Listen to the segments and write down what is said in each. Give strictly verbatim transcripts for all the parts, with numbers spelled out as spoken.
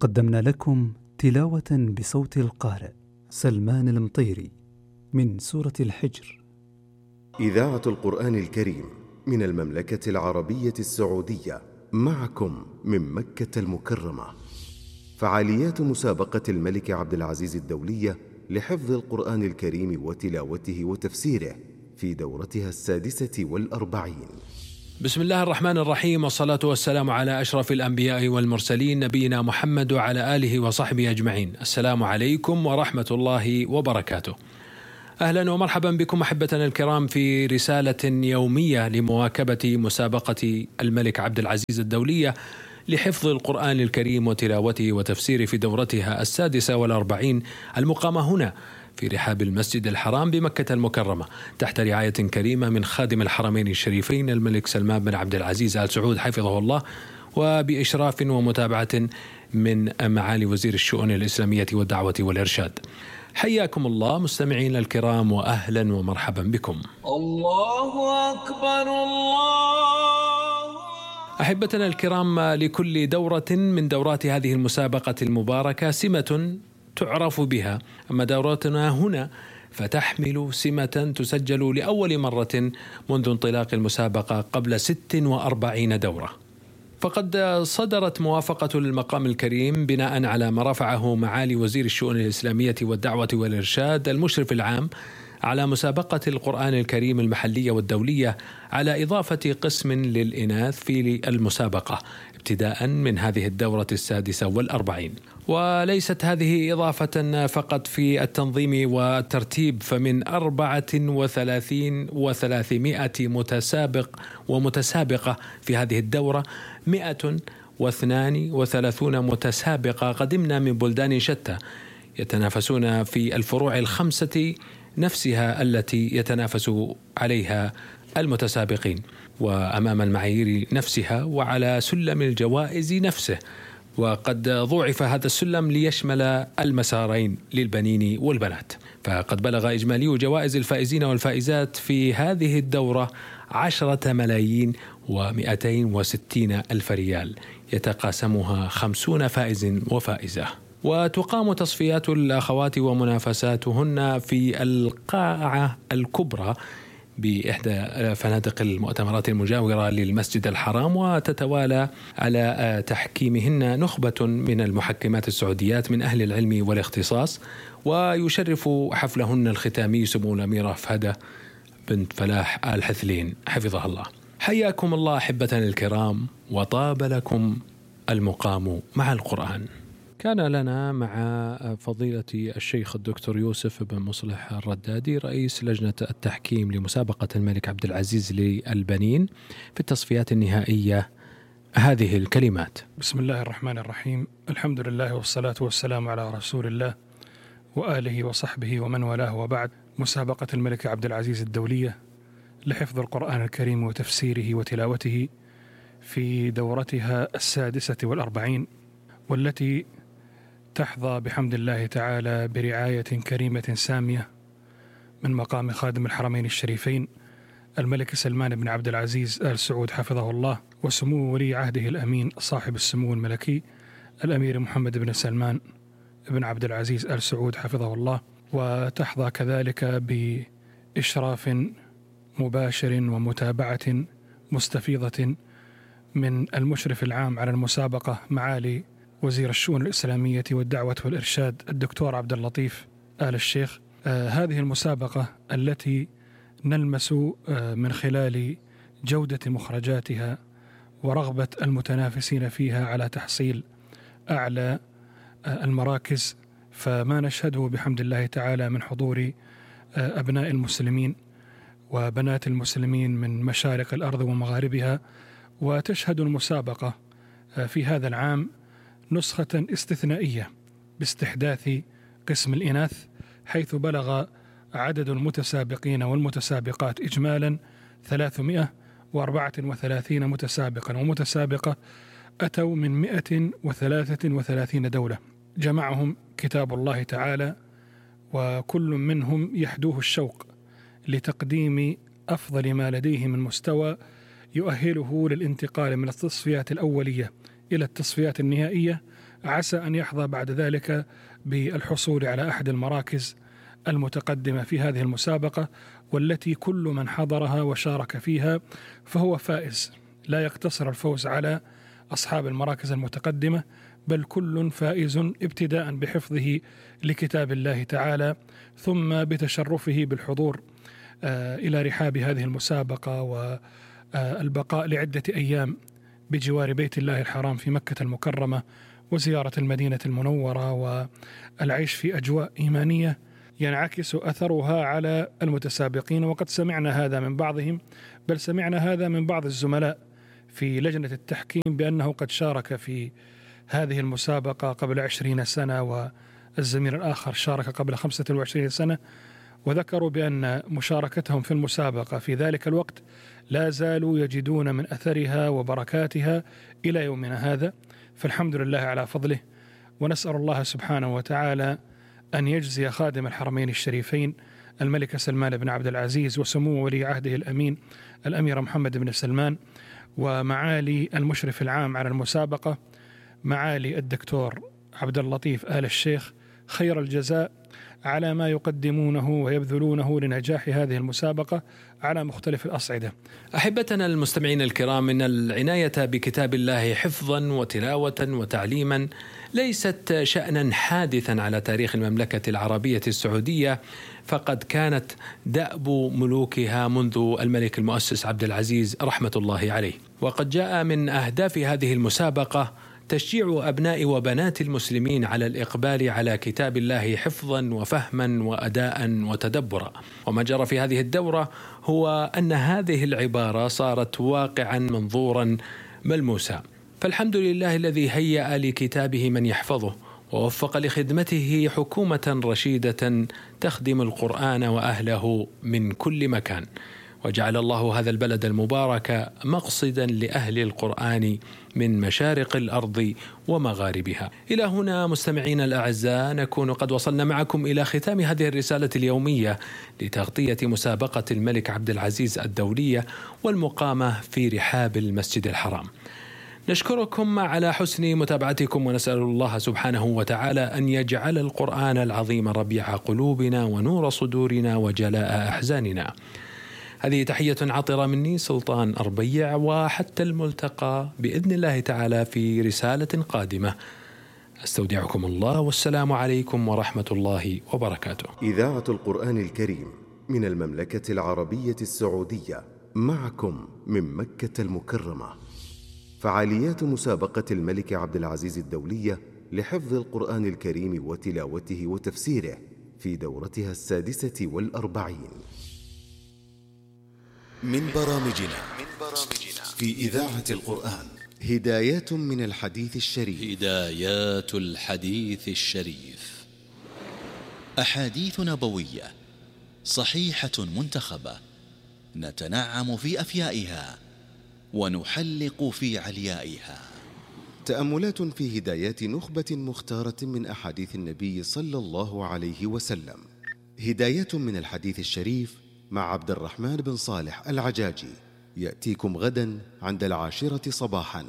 قدمنا لكم تلاوة بصوت القارئ سلمان المطيري من سورة الحجر. إذاعة القرآن الكريم من المملكة العربية السعودية، معكم من مكة المكرمة. فعاليات مسابقة الملك عبد العزيز الدولية لحفظ القرآن الكريم وتلاوته وتفسيره في دورتها السادسة والأربعين. بسم الله الرحمن الرحيم، والصلاة والسلام على أشرف الأنبياء والمرسلين، نبينا محمد وعلى آله وصحبه أجمعين. السلام عليكم ورحمة الله وبركاته. أهلا ومرحبا بكم أحبتنا الكرام في رسالة يومية لمواكبة مسابقة الملك عبد العزيز الدولية لحفظ القرآن الكريم وتلاوته وتفسيره في دورتها السادسة والأربعين، المقامة هنا في رحاب المسجد الحرام بمكة المكرمة تحت رعاية كريمة من خادم الحرمين الشريفين الملك سلمان بن عبد العزيز آل سعود حفظه الله، وبإشراف ومتابعة من معالي وزير الشؤون الإسلامية والدعوة والإرشاد. حياكم الله مستمعين الكرام، وأهلا ومرحبا بكم. الله أكبر الله. أحبتنا الكرام، لكل دورة من دورات هذه المسابقة المباركة سمة تعرف بها، أما دوراتنا هنا فتحمل سمة تسجل لأول مرة منذ انطلاق المسابقة قبل ست وأربعين دورة. فقد صدرت موافقة المقام الكريم بناء على ما رفعه معالي وزير الشؤون الإسلامية والدعوة والإرشاد المشرف العام على مسابقة القرآن الكريم المحلية والدولية على إضافة قسم للإناث في المسابقة ابتداء من هذه الدورة السادسة والأربعين. وليست هذه إضافة فقط في التنظيم والترتيب، فمن أربعة وثلاثين وثلاثمائة متسابق ومتسابقة في هذه الدورة مئة واثنان وثلاثون متسابقة قدمنا من بلدان شتى يتنافسون في الفروع الخمسة نفسها التي يتنافس عليها المتسابقين، وأمام المعايير نفسها وعلى سلم الجوائز نفسه. وقد ضوعف هذا السلم ليشمل المسارين للبنين والبنات، فقد بلغ إجمالي جوائز الفائزين والفائزات في هذه الدورة عشرة ملايين ومئتين وستين ألف ريال يتقاسمها خمسون فائز وفائزة. وتقام تصفيات الأخوات ومنافساتهن في القاعة الكبرى بإحدى فنادق المؤتمرات المجاورة للمسجد الحرام، وتتوالى على تحكيمهن نخبة من المحكمات السعوديات من أهل العلم والاختصاص. ويشرف حفلهن الختامي سمو الأميرة فهدة بنت فلاح آل حثلين حفظها الله. حياكم الله أحبتنا الكرام، وطاب لكم المقام مع القرآن. كان لنا مع فضيلة الشيخ الدكتور يوسف بن مصلح الردادي رئيس لجنة التحكيم لمسابقة الملك عبد العزيز للبنين في التصفيات النهائية هذه الكلمات. بسم الله الرحمن الرحيم، الحمد لله والصلاة والسلام على رسول الله وآله وصحبه ومن والاه، وبعد. مسابقة الملك عبد العزيز الدولية لحفظ القرآن الكريم وتفسيره وتلاوته في دورتها السادسة والأربعين، والتي تحظى بحمد الله تعالى برعاية كريمة سامية من مقام خادم الحرمين الشريفين الملك سلمان بن عبد العزيز آل سعود حفظه الله، وسمو ولي عهده الأمين صاحب السمو الملكي الأمير محمد بن سلمان بن عبد العزيز آل سعود حفظه الله. وتحظى كذلك بإشراف مباشر ومتابعة مستفيضة من المشرف العام على المسابقة معالي وزير الشؤون الإسلامية والدعوة والإرشاد الدكتور عبد اللطيف آل الشيخ. آه هذه المسابقة التي نلمس آه من خلال جودة مخرجاتها ورغبة المتنافسين فيها على تحصيل أعلى آه المراكز، فما نشهده بحمد الله تعالى من حضور آه أبناء المسلمين وبنات المسلمين من مشارق الأرض ومغاربها. وتشهد المسابقة آه في هذا العام نسخة استثنائية باستحداث قسم الإناث، حيث بلغ عدد المتسابقين والمتسابقات إجمالا ثلاثمائة وأربعة وثلاثين متسابقا ومتسابقة أتوا من مئة وثلاثة وثلاثين دولة، جمعهم كتاب الله تعالى، وكل منهم يحدوه الشوق لتقديم أفضل ما لديه من مستوى يؤهله للانتقال من التصفيات الأولية إلى التصفيات النهائية، عسى أن يحظى بعد ذلك بالحصول على أحد المراكز المتقدمة في هذه المسابقة، والتي كل من حضرها وشارك فيها فهو فائز. لا يقتصر الفوز على أصحاب المراكز المتقدمة، بل كل فائز ابتداء بحفظه لكتاب الله تعالى، ثم بتشرفه بالحضور إلى رحاب هذه المسابقة والبقاء لعدة أيام بجوار بيت الله الحرام في مكة المكرمة، وزيارة المدينة المنورة، والعيش في أجواء إيمانية ينعكس أثرها على المتسابقين. وقد سمعنا هذا من بعضهم، بل سمعنا هذا من بعض الزملاء في لجنة التحكيم بأنه قد شارك في هذه المسابقة قبل عشرين سنة، والزميل الآخر شارك قبل خمسة وعشرين سنة، وذكروا بأن مشاركتهم في المسابقة في ذلك الوقت لا زالوا يجدون من أثرها وبركاتها إلى يومنا هذا. فالحمد لله على فضله، ونسأل الله سبحانه وتعالى أن يجزي خادم الحرمين الشريفين الملك سلمان بن عبد العزيز وسمو ولي عهده الأمين الأمير محمد بن سلمان، ومعالي المشرف العام على المسابقة معالي الدكتور عبد اللطيف آل الشيخ خير الجزاء على ما يقدمونه ويبذلونه لنجاح هذه المسابقة على مختلف الأصعدة. أحبتنا المستمعين الكرام، إن العناية بكتاب الله حفظا وتلاوة وتعليما ليست شأنا حادثا على تاريخ المملكة العربية السعودية، فقد كانت دأب ملوكها منذ الملك المؤسس عبد العزيز رحمة الله عليه. وقد جاء من أهداف هذه المسابقة تشجيع أبناء وبنات المسلمين على الإقبال على كتاب الله حفظا وفهما وأداء وتدبرا. وما جرى في هذه الدورة هو أن هذه العبارة صارت واقعا منظورا ملموسا. فالحمد لله الذي هيأ لكتابه من يحفظه، ووفق لخدمته حكومة رشيدة تخدم القرآن وأهله من كل مكان، وجعل الله هذا البلد المبارك مقصدا لأهل القرآن من مشارق الأرض ومغاربها. إلى هنا مستمعين الأعزاء نكون قد وصلنا معكم إلى ختام هذه الرسالة اليومية لتغطية مسابقة الملك عبد العزيز الدولية والمقامة في رحاب المسجد الحرام. نشكركم على حسن متابعتكم، ونسأل الله سبحانه وتعالى أن يجعل القرآن العظيم ربيع قلوبنا ونور صدورنا وجلاء أحزاننا. هذه تحية عطرة مني سلطان أربيع، وحتى الملتقى بإذن الله تعالى في رسالة قادمة. أستودعكم الله، والسلام عليكم ورحمة الله وبركاته. إذاعة القرآن الكريم من المملكة العربية السعودية، معكم من مكة المكرمة. فعاليات مسابقة الملك عبد العزيز الدولية لحفظ القرآن الكريم وتلاوته وتفسيره في دورتها السادسة والأربعين. من برامجنا في إذاعة القرآن هدايات من الحديث الشريف. هدايات الحديث الشريف، أحاديث نبوية صحيحة منتخبة نتنعم في أفيائها ونحلق في عليائها. تأملات في هدايات نخبة مختارة من أحاديث النبي صلى الله عليه وسلم. هدايات من الحديث الشريف مع عبد الرحمن بن صالح العجاجي، يأتيكم غدا عند العاشرة صباحا.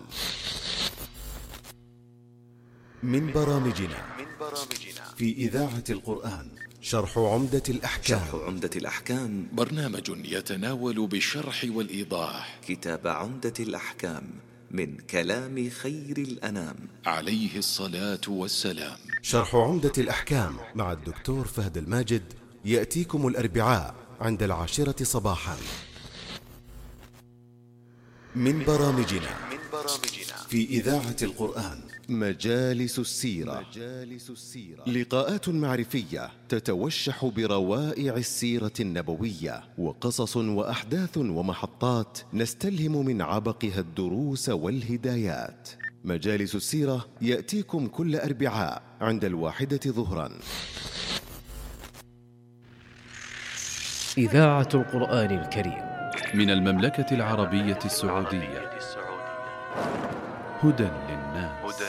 من برامجنا في إذاعة القرآن شرح عمدة الأحكام. شرح عمدة الأحكام برنامج يتناول بالشرح والإيضاح كتاب عمدة الأحكام من كلام خير الأنام عليه الصلاة والسلام. شرح عمدة الأحكام مع الدكتور فهد الماجد يأتيكم الأربعاء عند العاشرة صباحا. من برامجنا في إذاعة القرآن مجالس السيرة. لقاءات معرفية تتوشح بروائع السيرة النبوية، وقصص وأحداث ومحطات نستلهم من عبقها الدروس والهدايات. مجالس السيرة يأتيكم كل أربعاء عند الواحدة ظهرا. إذاعة القرآن الكريم من المملكة العربية السعودية، هدى